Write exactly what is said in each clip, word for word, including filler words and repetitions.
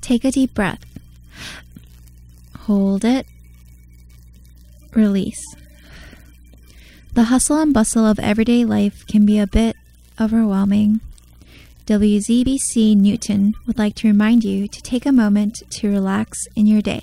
Take a deep breath. Hold it. Release. The hustle and bustle of everyday life can be a bit overwhelming. W Z B C Newton would like to remind you to take a moment to relax in your day.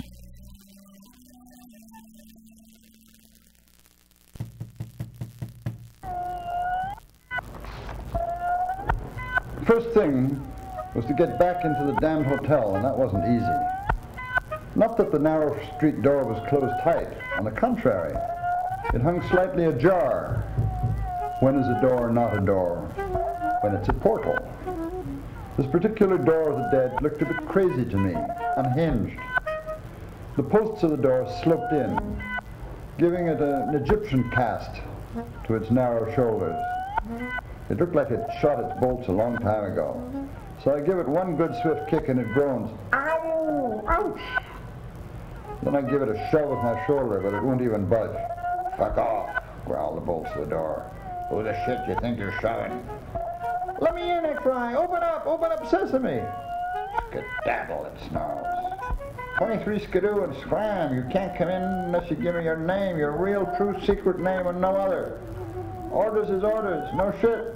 First thing was to get back into the damned hotel, and that wasn't easy. Not that the narrow street door was closed tight. On the contrary, it hung slightly ajar. When is a door not a door? When it's a portal. This particular door of the dead looked a bit crazy to me, unhinged. The posts of the door sloped in, giving it a, an Egyptian cast to its narrow shoulders. It looked like it shot its bolts a long time ago. So I give it one good swift kick and it groans, ow, ouch. Then I give it a shove with my shoulder, but it won't even budge. Fuck off, growl the bolts of the door. Who the shit you think you're shoving? Let me in, I cry. Open up, open up sesame. Skedaddle, it snarls. twenty-three skidoo and scram. You can't come in unless you give me your name, your real, true, secret name and no other. Orders is orders, no shit.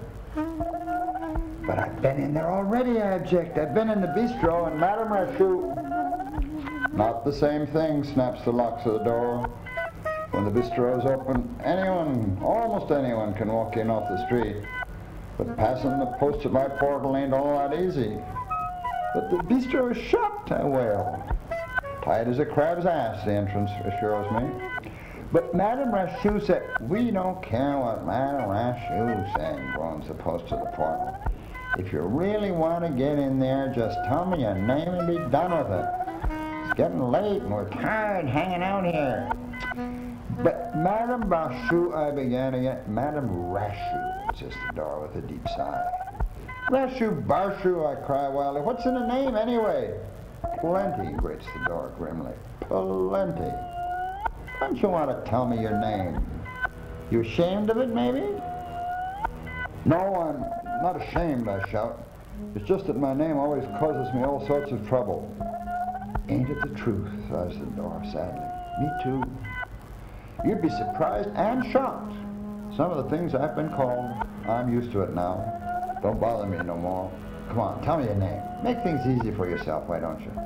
But I've been in there already, I object. I've been in the bistro and Madame Rachou. Not the same thing, snaps the locks of the door. When the bistro is open, anyone, almost anyone, can walk in off the street. But passing the post at my portal ain't all that easy. But the bistro is shut, I wail. Tight as a crab's ass, the entrance assures me. But Madame Rachou said, we don't care what Madame Rachou said, groans the post of the portal. If you really want to get in there, just tell me your name and be done with it. It's getting late and we're tired hanging out here. But Madame Rachou, I began again. Madame Rachou, insists the door with a deep sigh. Rachou, Barchou, I cry wildly. What's in the name anyway? Plenty, grates the door grimly. Plenty. Don't you want to tell me your name? You ashamed of it, maybe? No, I'm not ashamed, I shout. It's just that my name always causes me all sorts of trouble. Ain't it the truth, sighs the door sadly. Me too. You'd be surprised and shocked. Some of the things I've been called, I'm used to it now. Don't bother me no more. Come on, tell me your name. Make things easy for yourself, why don't you?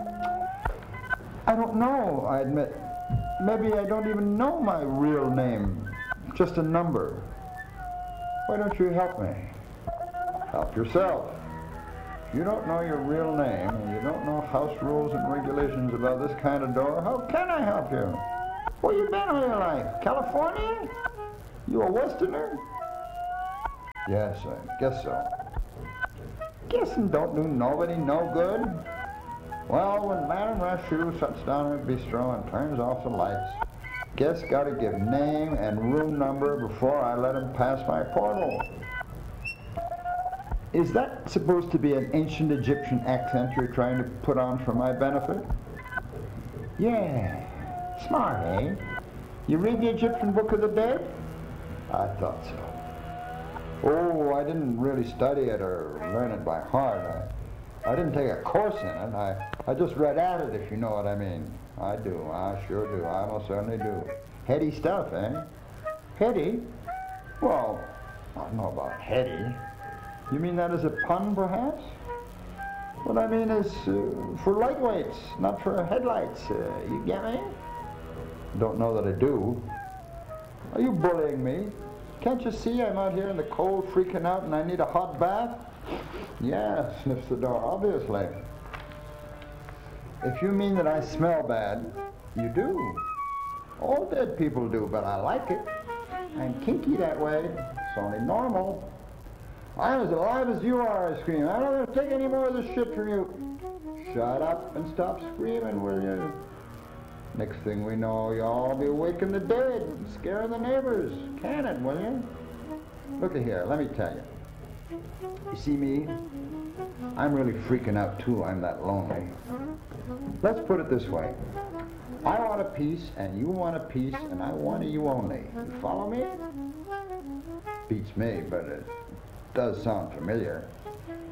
I don't know, I admit. Maybe I don't even know my real name. Just a number. Why don't you help me? Help yourself. If you don't know your real name, and you don't know house rules and regulations about this kind of door, how can I help you? Where you been all your life? California? You a Westerner? Yes, I guess so. Guessing don't do nobody no good. Well, when Madame Rachou shuts down her bistro and turns off the lights, guess gotta give name and room number before I let him pass my portal. Is that supposed to be an ancient Egyptian accent you're trying to put on for my benefit? Yeah. Smart, eh? You read the Egyptian Book of the Dead? I thought so. Oh, I didn't really study it or learn it by heart. I, I didn't take a course in it. I, I just read at it, if you know what I mean. I do. I sure do. I most certainly do. Heady stuff, eh? Heady? Well, I don't know about heady. You mean that as a pun, perhaps? What I mean is uh, for lightweights, not for headlights. Uh, you get me? Don't know that I do. Are you bullying me? Can't you see I'm out here in the cold freaking out and I need a hot bath? Yeah, sniffs the door, obviously. If you mean that I smell bad, you do. All dead people do, but I like it. I'm kinky that way. It's only normal. I'm as alive as you are, I scream. I don't want to take any more of this shit from you. Shut up and stop screaming, will you? Next thing we know, you'll all be waking the dead and scaring the neighbors. Can it, will you? Look at here, let me tell you. You see me? I'm really freaking out too, I'm that lonely. Let's put it this way. I want a piece, and you want a piece, and I want you only. You follow me? Beats me, but it does sound familiar.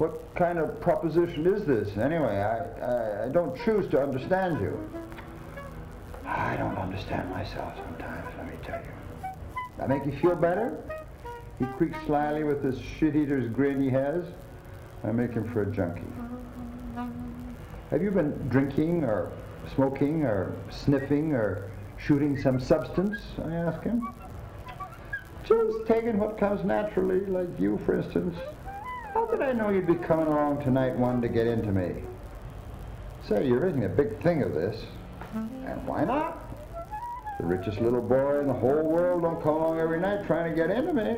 What kind of proposition is this, anyway? I, I, I don't choose to understand you. I don't understand myself sometimes, let me tell you. That make you feel better? He creaks slyly with this shit-eater's grin he has. I make him for a junkie. Have you been drinking or smoking or sniffing or shooting some substance? I ask him. Just taking what comes naturally, like you, for instance. How did I know you'd be coming along tonight wanting to get into me? Say, you're making a big thing of this. And why not? The richest little boy in the whole world don't come along every night trying to get into me.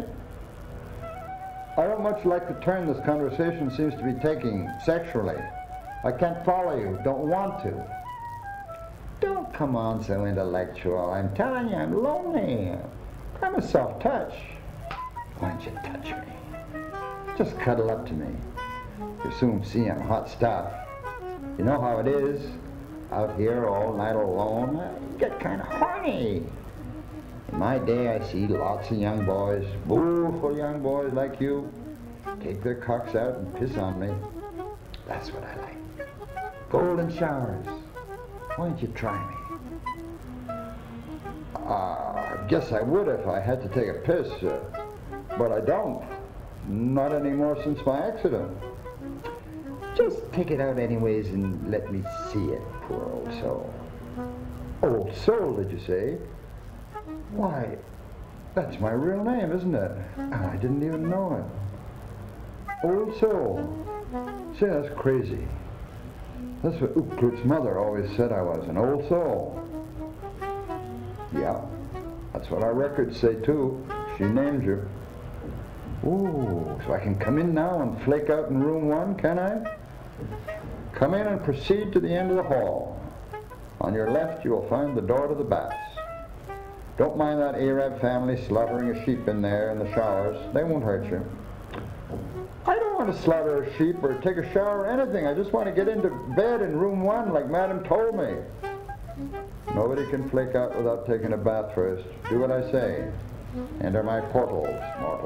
I don't much like the turn this conversation seems to be taking sexually. I can't follow you, don't want to. Don't come on so intellectual. I'm telling you, I'm lonely. I'm a soft touch. Why don't you touch me? Just cuddle up to me. You soon see I'm hot stuff. You know how it is. Out here all night alone, I get kind of horny. In my day, I see lots of young boys, beautiful young boys like you, take their cocks out and piss on me. That's what I like. Golden showers. Why don't you try me? Uh, I guess I would if I had to take a piss, uh, but I don't. Not anymore since my accident. Just take it out anyways and let me see it, poor old soul. Old soul, did you say? Why, that's my real name, isn't it? I didn't even know it. Old soul. Say, that's crazy. That's what Oopklut's mother always said I was, an old soul. Yeah, that's what our records say too. She named you. Ooh, so I can come in now and flake out in room one, can I? Come in and proceed to the end of the hall. On your left you will find the door to the baths. Don't mind that Arab family slaughtering a sheep in there in the showers. They won't hurt you. I don't want to slaughter a sheep or take a shower or anything. I just want to get into bed in room one like Madam told me. Nobody can flake out without taking a bath first. Do what I say. Enter my portals, mortal.